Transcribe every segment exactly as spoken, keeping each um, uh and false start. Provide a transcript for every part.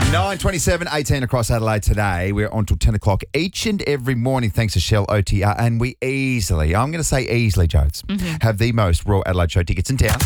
nine twenty-seven, eighteen across Adelaide today. We're on till ten o'clock each and every morning thanks to Shell O T R. And we easily, I'm going to say easily, Jodes, mm-hmm. have the most Royal Adelaide Show tickets in town.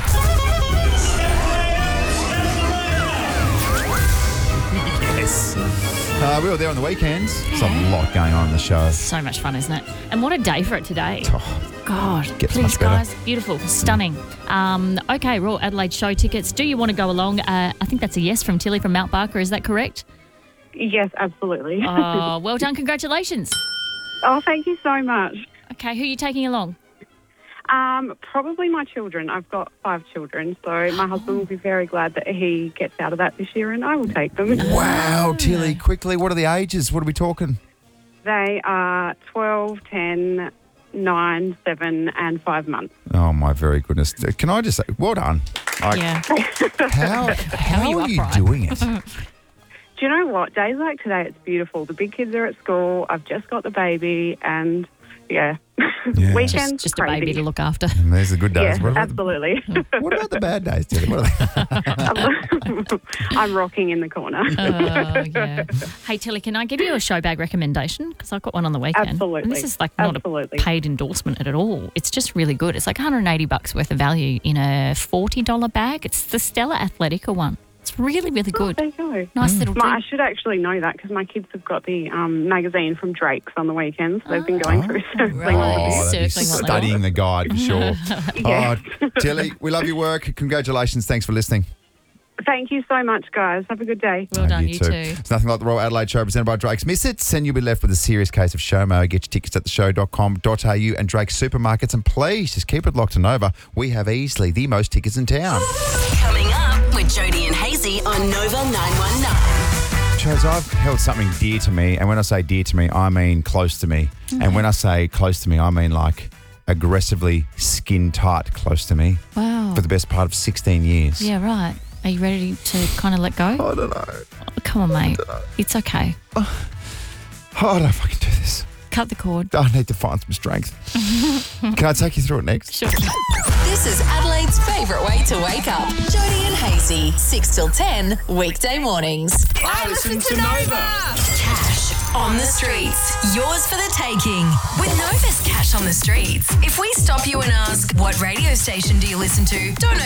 Yes. Uh, we were there on the weekends. There's a lot going on in the show. So much fun, isn't it? And what a day for it today. Oh, God, gets please, much better. guys. Beautiful. Stunning. Um, okay, Royal Adelaide Show tickets. Do you want to go along? Uh, I think that's a yes from Tilly from Mount Barker. Is that correct? Yes, absolutely. Oh, well done. Congratulations. Oh, thank you so much. Okay, who are you taking along? Um, probably my children. I've got five children, so my husband will be very glad that he gets out of that this year, and I will take them. Wow, Tilly, quickly, what are the ages? What are we talking? They are twelve, ten, nine, seven, and five months. Oh, my very goodness. Can I just say, well done. I, Yeah. How, how, are you are you upright? doing it? Do you know what? Days like today, it's beautiful. The big kids are at school. I've just got the baby, and yeah, Yeah. weekends Just, just a crazy. baby to look after. And there's the good days. Yeah, what, about, absolutely. what about the bad days, Tilly? What are they? I'm rocking in the corner. Oh, yeah. Hey, Tilly, can I give you a show bag recommendation? Because I've got one on the weekend. Absolutely. And this is like not Absolutely. a paid endorsement at all. It's just really good. It's like one hundred eighty bucks worth of value in a forty dollars bag. It's the Stella Athletica one. It's really, really good. Oh, there you go. Nice little My, I drink. should actually know that because my kids have got the um, magazine from Drake's on the weekends. They've been going through something. right. Oh, they'd be Circling what they studying want. the guide for sure. Yeah. Oh, Tilly, we love your work. Congratulations. Thanks for listening. Thank you so much, guys. Have a good day. Well done, you too. It's nothing like the Royal Adelaide Show presented by Drake's. Miss it, and you'll be left with a serious case of showmo. Get your tickets at the show dot com dot a u and Drake's supermarkets. And please, just keep it locked to Nova. We have easily the most tickets in town. Coming up with Jody and Hazy on Nova nine one nine. Chose, I've held something dear to me, and when I say dear to me, I mean close to me. Mm-hmm. And when I say close to me, I mean like aggressively skin tight close to me Wow. for the best part of sixteen years. Yeah, right. Are you ready to kind of let go? I don't know. Oh, come on, mate. It's okay. Oh, I don't know if I can do this. Cut the cord. I need to find some strength. Can I take you through it next? Sure. This is Adelaide's favourite way to wake up. Jody and Hazy, six till ten, weekday mornings. I listen to Nova. Cash on the streets. Yours for the taking. With Nova's Cash on the Streets. If we stop you and ask, what radio station do you listen to? Don't know.